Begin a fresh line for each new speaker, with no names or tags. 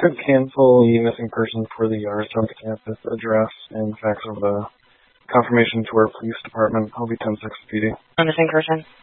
could cancel the missing person for the Yardstown campus address and fax over the confirmation to our police department. I'll be 10-6 PD.
A missing person?